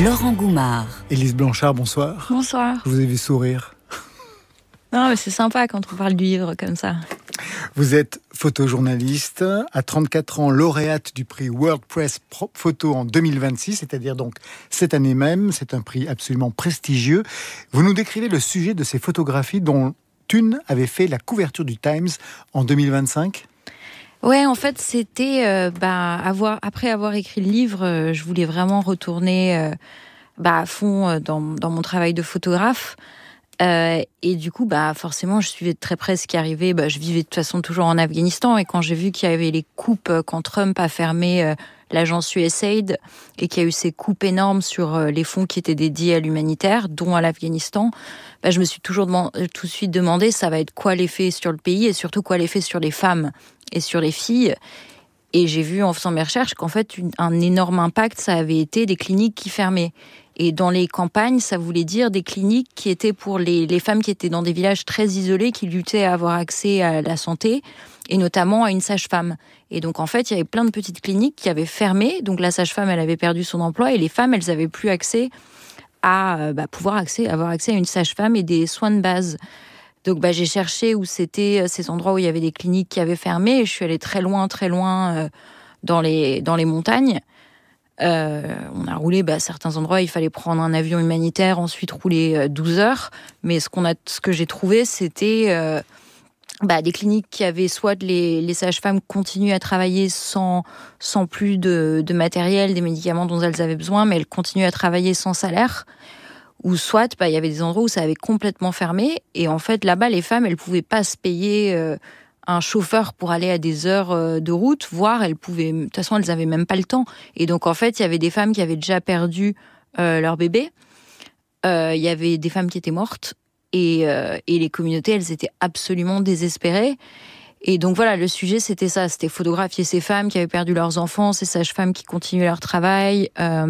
Laurent Goumard. Élise Blanchard, bonsoir. Bonsoir. Je vous ai vu sourire. Non, mais c'est sympa quand on parle du livre comme ça. Vous êtes photojournaliste, à 34 ans, lauréate du prix World Press Photo en 2026, c'est-à-dire donc cette année même. C'est un prix absolument prestigieux. Vous nous décrivez le sujet de ces photographies dont une avait fait la couverture du Times en 2025. Ouais, en fait, c'était après avoir écrit le livre, je voulais vraiment retourner à fond dans mon travail de photographe. Et du coup, forcément, je suivais de très près ce qui arrivait. Je vivais de toute façon toujours en Afghanistan. Et quand j'ai vu qu'il y avait les coupes, quand Trump a fermé l'agence USAID et qu'il y a eu ces coupes énormes sur les fonds qui étaient dédiés à l'humanitaire, dont à l'Afghanistan, je me suis tout de suite demandé, ça va être quoi l'effet sur le pays et surtout quoi l'effet sur les femmes et sur les filles. Et j'ai vu en faisant mes recherches qu'en fait, un énorme impact, ça avait été des cliniques qui fermaient. Et dans les campagnes, ça voulait dire des cliniques qui étaient pour les femmes qui étaient dans des villages très isolés, qui luttaient à avoir accès à la santé, et notamment à une sage-femme. Et donc, en fait, il y avait plein de petites cliniques qui avaient fermé. Donc, la sage-femme, elle avait perdu son emploi, et les femmes, elles n'avaient plus accès à avoir accès à une sage-femme et des soins de base. Donc, j'ai cherché où c'était ces endroits où il y avait des cliniques qui avaient fermé. Et je suis allée très loin dans les montagnes. On a roulé à certains endroits, il fallait prendre un avion humanitaire, ensuite rouler 12 heures. Mais ce que j'ai trouvé, c'était des cliniques qui avaient soit les sages-femmes continuent à travailler sans plus de matériel, des médicaments dont elles avaient besoin, mais elles continuent à travailler sans salaire. Ou soit, il y avait des endroits où ça avait complètement fermé. Et en fait, là-bas, les femmes, elles pouvaient pas se payer un chauffeur pour aller à des heures de route, voire de toute façon, elles avaient même pas le temps. Et donc, en fait, il y avait des femmes qui avaient déjà perdu leur bébé. Il y avait des femmes qui étaient mortes. Et les communautés, elles étaient absolument désespérées. Et donc, voilà, le sujet, c'était ça. C'était photographier ces femmes qui avaient perdu leurs enfants, ces sages-femmes qui continuaient leur travail.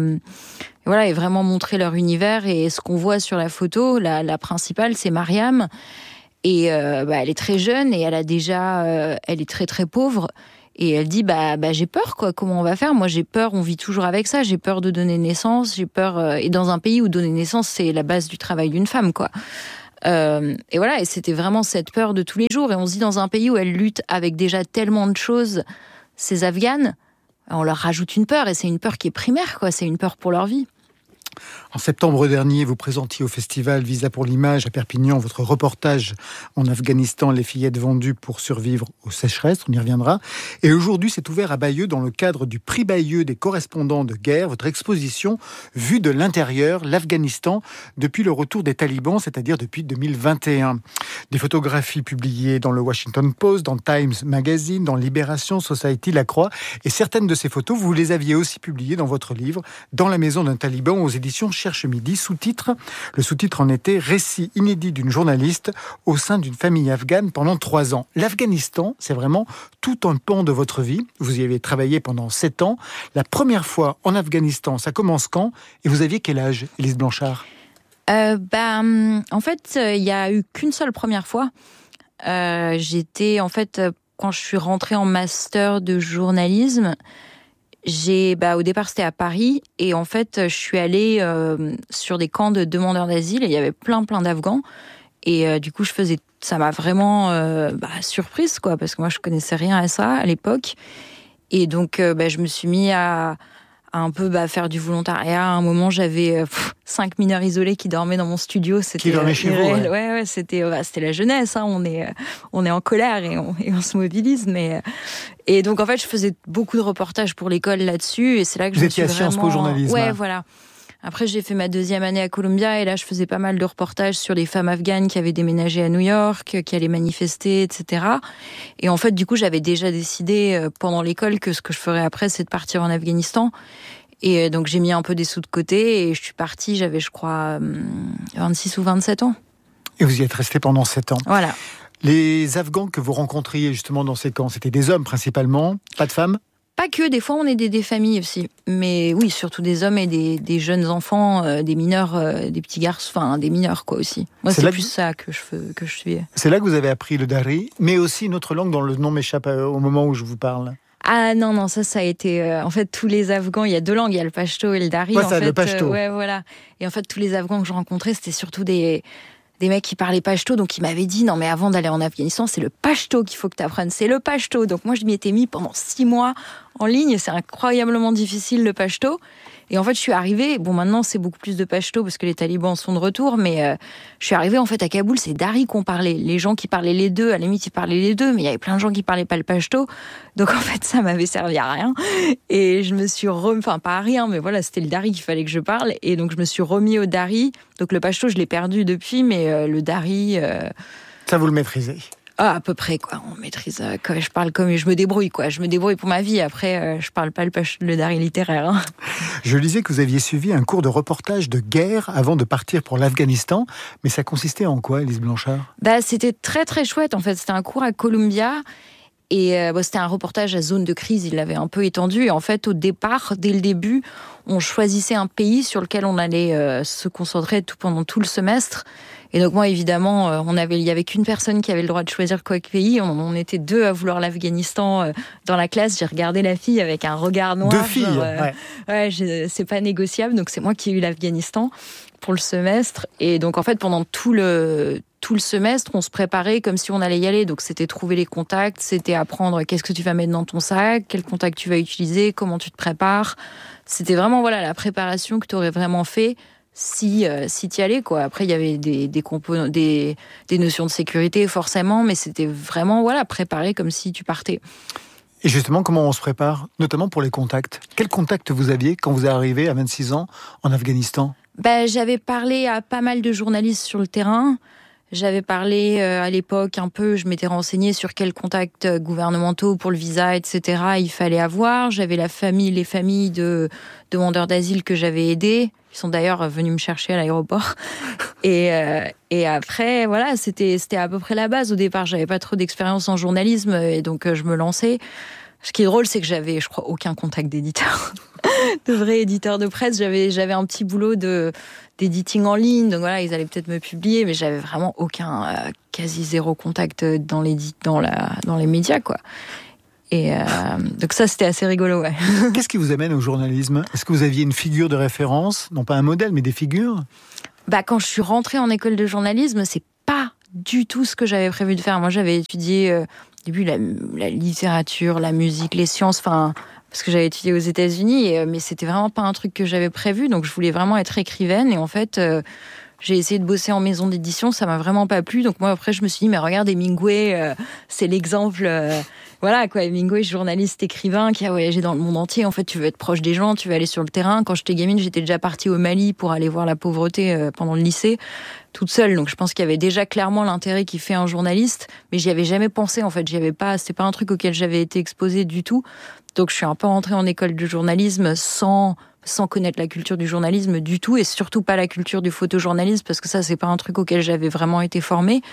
Et vraiment montrer leur univers. Et ce qu'on voit sur la photo, la principale, c'est Mariam. Et elle est très jeune et elle est très très pauvre. Et elle dit j'ai peur quoi. Comment on va faire ? Moi j'ai peur. On vit toujours avec ça. J'ai peur de donner naissance. J'ai peur. Et dans un pays où donner naissance c'est la base du travail d'une femme quoi. Et voilà. Et c'était vraiment cette peur de tous les jours. Et on se dit dans un pays où elles luttent avec déjà tellement de choses, ces Afghanes, on leur rajoute une peur et c'est une peur qui est primaire quoi. C'est une peur pour leur vie. En septembre dernier, vous présentiez au festival Visa pour l'image à Perpignan votre reportage en Afghanistan, les fillettes vendues pour survivre aux sécheresses, on y reviendra. Et aujourd'hui, c'est ouvert à Bayeux dans le cadre du prix Bayeux des correspondants de guerre, votre exposition vue de l'intérieur, l'Afghanistan, depuis le retour des talibans, c'est-à-dire depuis 2021. Des photographies publiées dans le Washington Post, dans Times Magazine, dans Libération, Society, La Croix. Et certaines de ces photos, vous les aviez aussi publiées dans votre livre, Dans la maison d'un taliban, aux éditions Cherche Midi, sous-titre. Le sous-titre en était « Récit inédit d'une journaliste au sein d'une famille afghane pendant 3 ans ». L'Afghanistan, c'est vraiment tout un pan de votre vie. Vous y avez travaillé pendant 7 ans. La première fois en Afghanistan, ça commence quand ? Et vous aviez quel âge, Élise Blanchard ? En fait, il n'y a eu qu'une seule première fois. J'étais, en fait, quand je suis rentrée en master de journalisme, au départ c'était à Paris et en fait je suis allée sur des camps de demandeurs d'asile et il y avait plein d'Afghans et du coup ça m'a vraiment surprise quoi parce que moi je connaissais rien à ça à l'époque et donc je me suis mis à un peu faire du volontariat. À un moment, j'avais 5 mineurs isolés qui dormaient dans mon studio. C'était qui dormaient chez vous, ouais. Ouais, c'était la jeunesse. Hein. On est en colère et on se mobilise. Et donc, en fait, je faisais beaucoup de reportages pour l'école là-dessus. Et c'est là que vous étiez à Sciences Po journalisme. Ouais, voilà. Après, j'ai fait ma 2e année à Columbia et là, je faisais pas mal de reportages sur les femmes afghanes qui avaient déménagé à New York, qui allaient manifester, etc. Et en fait, du coup, j'avais déjà décidé pendant l'école que ce que je ferais après, c'est de partir en Afghanistan. Et donc, j'ai mis un peu des sous de côté et je suis partie, j'avais, je crois, 26 ou 27 ans. Et vous y êtes resté pendant 7 ans. Voilà. Les Afghans que vous rencontriez justement dans ces camps, c'était des hommes principalement, pas de femmes ? Pas que, des fois on est des familles aussi. Mais oui, surtout des hommes et des jeunes enfants, des mineurs, des petits garçons, enfin des mineurs quoi aussi. Moi c'est plus ça que je suis. C'est là que vous avez appris le dari, mais aussi une autre langue dont le nom m'échappe au moment où je vous parle. Ah non, ça a été... en fait, tous les Afghans, il y a 2 langues, il y a le pachto et le dari. Ouais, le pachto. Ouais, voilà. Et en fait, tous les Afghans que je rencontrais, c'était surtout des mecs qui parlaient pachto, donc ils m'avaient dit, non mais avant d'aller en Afghanistan, c'est le pachto qu'il faut que tu apprennes, c'est le pachto. Donc moi, je m'y étais mis pendant 6 mois en ligne, c'est incroyablement difficile le pachto. Et en fait, je suis arrivée, bon maintenant c'est beaucoup plus de pachto parce que les talibans sont de retour, mais je suis arrivée en fait à Kaboul, c'est dari qu'on parlait. Les gens qui parlaient les deux, à la limite ils parlaient les deux, mais il y avait plein de gens qui parlaient pas le pachto. Donc en fait, ça m'avait servi à rien. Et je me suis enfin pas à rien, mais voilà, c'était le dari qu'il fallait que je parle. Et donc je me suis remis au dari. Donc le pachto, je l'ai perdu depuis, mais le dari... Ça, vous le maîtrisez? Ah, à peu près, quoi. On maîtrise. Je parle comme je me débrouille, quoi. Je me débrouille pour ma vie. Après, je parle pas le dari littéraire. Hein. Je lisais que vous aviez suivi un cours de reportage de guerre avant de partir pour l'Afghanistan. Mais ça consistait en quoi, Élise Blanchard? C'était très, très chouette, en fait. C'était un cours à Columbia. Et c'était un reportage à zone de crise. Il l'avait un peu étendu. Et en fait, au départ, dès le début, on choisissait un pays sur lequel on allait se concentrer pendant tout le semestre. Et donc moi, évidemment, il y avait qu'une personne qui avait le droit de choisir quoi pays. On était 2 à vouloir l'Afghanistan dans la classe. J'ai regardé la fille avec un regard noir. 2 filles, ouais, c'est pas négociable. Donc c'est moi qui ai eu l'Afghanistan pour le semestre. Et donc en fait, pendant tout le semestre, on se préparait comme si on allait y aller. Donc c'était trouver les contacts, c'était apprendre qu'est-ce que tu vas mettre dans ton sac, quel contact tu vas utiliser, comment tu te prépares. C'était vraiment la préparation que tu aurais vraiment fait si tu y allais, quoi. Après, il y avait des composants, des notions de sécurité, forcément, mais c'était vraiment, préparé comme si tu partais. Et justement, comment on se prépare, notamment pour les contacts? Quels contacts vous aviez quand vous êtes arrivé à 26 ans en Afghanistan? J'avais parlé à pas mal de journalistes sur le terrain. J'avais parlé à l'époque un peu, je m'étais renseignée sur quels contacts gouvernementaux pour le visa, etc. il fallait avoir. J'avais les familles de demandeurs d'asile que j'avais aidés. Ils sont d'ailleurs venus me chercher à l'aéroport. Et après, c'était à peu près la base. Au départ, j'avais pas trop d'expérience en journalisme et donc je me lançais. Ce qui est drôle, c'est que j'avais, je crois, aucun contact d'éditeur. De vrai éditeur de presse. J'avais un petit boulot d'éditing en ligne. Donc ils allaient peut-être me publier, mais j'avais vraiment quasi zéro contact dans les médias, quoi. Et donc ça, c'était assez rigolo, ouais. Qu'est-ce qui vous amène au journalisme? Est-ce que vous aviez une figure de référence? Non pas un modèle, mais des figures? Quand je suis rentrée en école de journalisme, c'est pas du tout ce que j'avais prévu de faire. Moi, j'avais étudié au début la littérature, la musique, les sciences, parce que j'avais étudié aux États-Unis, mais c'était vraiment pas un truc que j'avais prévu. Donc, je voulais vraiment être écrivaine. Et en fait, j'ai essayé de bosser en maison d'édition, ça m'a vraiment pas plu. Donc moi, après, je me suis dit, mais regarde, Hemingway, c'est l'exemple... Hemingway, journaliste, écrivain, qui a voyagé dans le monde entier. En fait, tu veux être proche des gens, tu veux aller sur le terrain. Quand j'étais gamine, j'étais déjà partie au Mali pour aller voir la pauvreté pendant le lycée, toute seule. Donc je pense qu'il y avait déjà clairement l'intérêt qu'il fait un journaliste, mais j'y avais jamais pensé, en fait. C'était pas un truc auquel j'avais été exposée du tout. Donc je suis un peu rentrée en école de journalisme sans connaître la culture du journalisme du tout, et surtout pas la culture du photojournalisme, parce que ça, c'est pas un truc auquel j'avais vraiment été formée.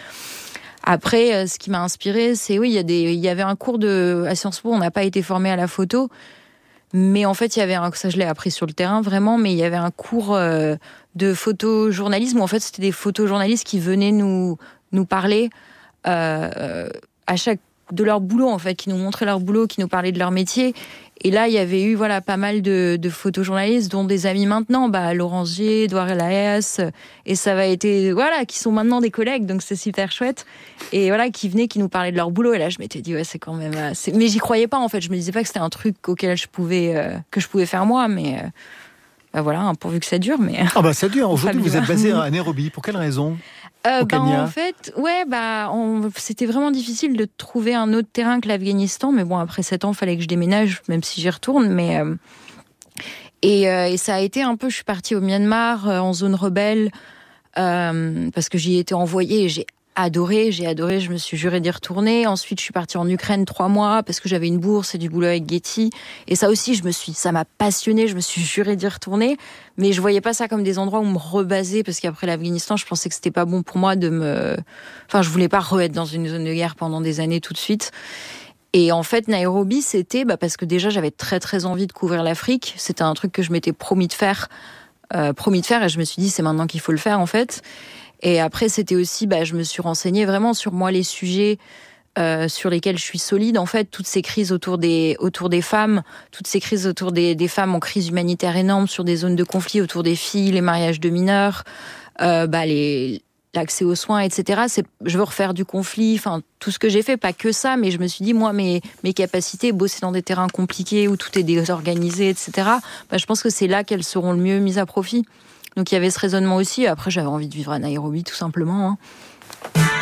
Après, ce qui m'a inspirée, c'est il y avait un cours à Sciences Po, on n'a pas été formé à la photo, mais en fait, ça je l'ai appris sur le terrain vraiment, mais il y avait un cours de photojournalisme où en fait c'était des photojournalistes qui venaient nous parler à chaque de leur boulot, en fait, qui nous montraient leur boulot, qui nous parlaient de leur métier. Et là, il y avait eu pas mal de photojournalistes, dont des amis maintenant, Laurence Gier, Edouard Laes, et ça va été, qui sont maintenant des collègues, donc c'est super chouette. Et qui venaient, qui nous parlaient de leur boulot. Et là, je m'étais dit, c'est quand même... Mais j'y croyais pas, en fait. Je me disais pas que c'était un truc auquel que je pouvais faire moi, mais... pourvu que ça dure, mais... ça dure. Aujourd'hui, vous êtes basé à Nairobi. Pour quelle raison? En fait, c'était vraiment difficile de trouver un autre terrain que l'Afghanistan. Mais bon, après 7 ans, il fallait que je déménage, même si j'y retourne. Mais et ça a été un peu... Je suis partie au Myanmar, en zone rebelle, parce que j'y ai été envoyée et j'ai adoré, je me suis juré d'y retourner. Ensuite, je suis partie en Ukraine 3 mois parce que j'avais une bourse et du boulot avec Getty. Et ça aussi, ça m'a passionnée, je me suis juré d'y retourner. Mais je voyais pas ça comme des endroits où me rebaser, parce qu'après l'Afghanistan, je pensais que c'était pas bon pour moi je voulais pas re-être dans une zone de guerre pendant des années tout de suite. Et en fait, Nairobi, c'était parce que déjà, j'avais très très envie de couvrir l'Afrique. C'était un truc que je m'étais promis de faire, et je me suis dit, c'est maintenant qu'il faut le faire, en fait. Et après, c'était aussi, je me suis renseignée vraiment sur moi, les sujets sur lesquelles je suis solide, en fait, toutes ces crises autour des femmes, toutes ces crises autour des femmes en crise humanitaire énorme sur des zones de conflit, autour des filles, les mariages de mineurs, l'accès aux soins, etc. Je veux refaire du conflit, enfin, tout ce que j'ai fait, pas que ça, mais je me suis dit, moi, mes capacités, bosser dans des terrains compliqués où tout est désorganisé, etc., je pense que c'est là qu'elles seront le mieux mises à profit. Donc il y avait ce raisonnement aussi. Après, j'avais envie de vivre à Nairobi, tout simplement, hein.